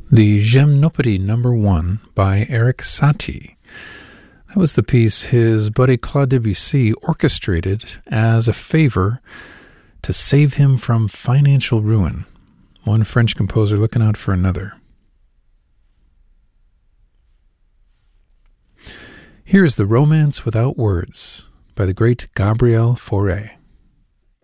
The Gymnopédie No. 1 by Erik Satie. That was the piece his buddy Claude Debussy orchestrated as a favor to save him from financial ruin. One French composer looking out for another. Here is The Romance Without Words by the great Gabriel Fauré.